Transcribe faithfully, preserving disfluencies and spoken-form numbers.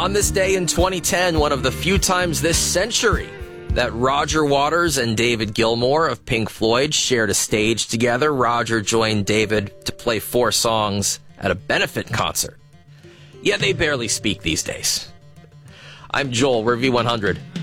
On this day in twenty ten, one of the few times this century that Roger Waters and David Gilmour of Pink Floyd shared a stage together. Roger joined David to play four songs at a benefit concert. Yet they barely speak these days. I'm Joel, we're V one hundred.